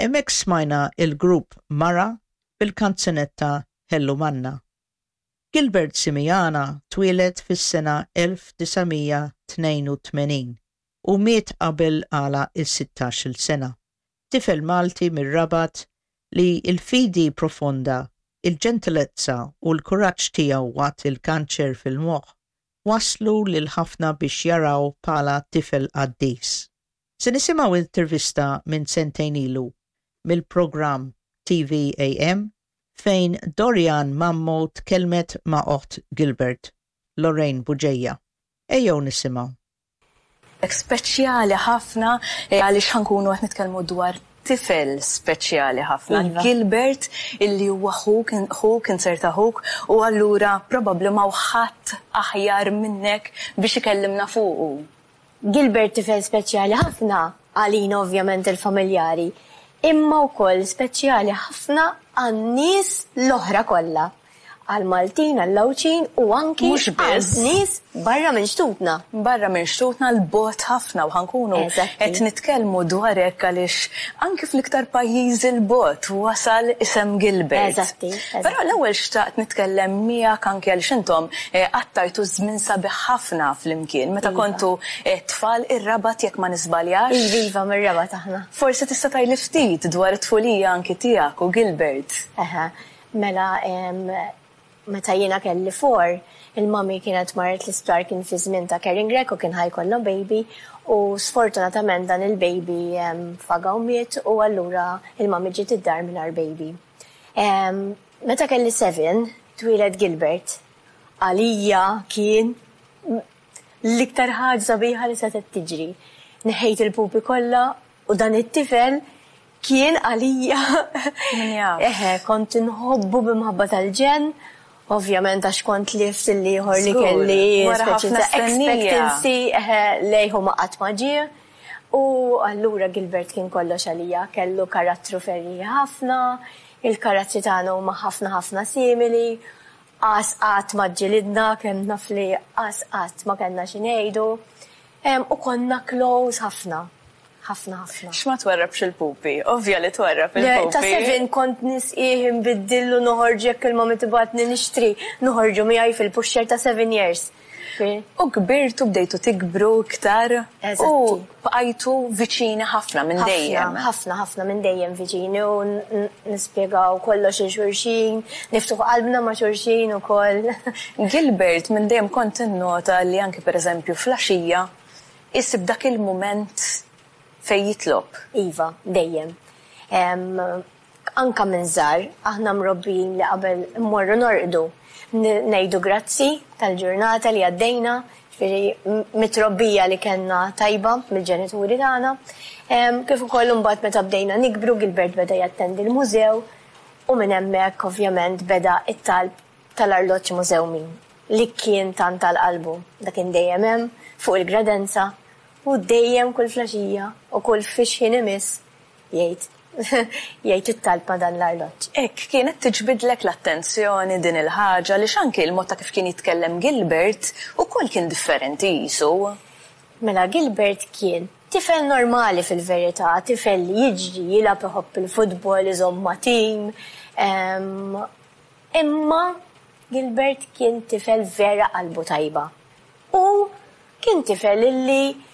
Hemmhekk smajna il-grupp Mara bil-kanzunetta Hellu Manna. Gilbert Simiana twieled fis-sena 1982 u miet qabel għala il-16 sena. Tifel Malti mir-Rabat li il-fidi profonda, il-ġentilezza u l-kuraġġ tiegħu waqt il-kanċer fil-moħħ waslu lil ħafna biex jaraw bħala tifel qaddis. Se nisimgħu intervista minn sentejn ilu mill-programm TV AM fejn Dorian Mammo tkellmet ma' oħt Gilbert, Lorraine Buġejja. Ejjew nisimgħu. Speċjali ħafna għaliex ħankunu qed nitkellmu dwar tifel speċjali ħafna. Gilbert illi huwa ħuk inserta ħuk u allura probabbli ma ħadd aħjar minnek biex ikellimna fuqu. Gilbert tifel speċjali ħafna għalina ovvjament il-familjari, imma wkoll speċjali ħafna għan-nies l-oħra kollha. Għal-Maltin, għal-Lawċin u anki għal-nies barra minn xtutna. Barra minn xtutna l-bot ħafna u ħankunu qed nitkellmu dwar hekk għaliex anki fl-iktar pajjiż il-bot wasal isem Gilbert. Eżatti. Però l-ewwel xtaqt nitkellem miegħek anke għaliex intom qattajtu żmien sabiħ ħafna flimkien meta kontu tfal ir-Rabat jekk ma nisbaljax. Iva mir-Rabat aħna. Forsi tista' tgħidli ftit dwar it-tfulija anki tiegħek u Gilbert. Mela meta jiena kelli 4, il-mami kienet marret l-isptar kien fi żmien ta' Kering Rek u kien ħajkollha baby u sfortunatament dan il-baby faga u miet u allura il-mami ġiet id-dar mingħajr baby. Meta kelli 7 twieled Gilbert għalija kien l-iktar ħaġa sabiħa li setet tiġri. Neħejt il-pupi kollha u dan it-tifel kien għalija kont inħobbu b'imħabba tal-ġen. Ovvjament għax kont lift il-liħor li kelli expectancy lejhu ma qatt ma ġie. U allura Gilbert kien kollox għalija, kellu karattru ferri ħafna, il-karattri tagħna huma ħafna simili, qatt ma ġilidna, kemm naf li qatt ma kellna xi ngħidu, u konna close ħafna. ħafna. X'ma twerrebx il-pupi? Ovvja li twerreb il-pupi. Ta' 7 kont nisqih inbiddillu noħorġu jekk il-mami tibatni nixtri, noħorġu miegħi fil-puxxer ta' 7 years. U kbirtu bdejtu tikbru iktar u bqajtu viċini ħafna minn dejjem. Ħafna minn dejjem viċini u nispjegaw kollox il-xulxin, niftuħu qalbna ma' xulxin ukoll. Gilbert minn dejjem kont innota li anke pereżempju flaxija isib dak il-mument fej jitlob. Iva, dejjem. Anka minn żgħar, aħna mrobbin li qabel mmorru norqdu. Ngħidu grazzi tal-ġurnata li għaddejna, mitrobbija li kellna tajba mill-ġenituri tagħna. Kif ukoll imbagħad meta bdejna nikbru Gilbert beda jattendi l-mużew u minn hemmhekk ovvjament beda it-talb tal-arloġġ mużewmin li kien tant tal-qalbu. Dak kien dejjem hemm fuq il-gradenza. U dejjem kull flaxija u kull fixħin imiss jgħid it-talba dan l-arloġġ. Hekk kienet tiġbidlek l-attenzjoni din il-ħaġa li x'anke l-mod ta' kif kien jitkellem Gilbert ukoll kien differenti qisu. Mela Gilbert kien tifel normali fil-verità, tifel li jiġri jilgħab iħobb il-futbol, iżomm ma' tim. Imma Gilbert kien tifel vera qalbu tajba. U kien tifel illi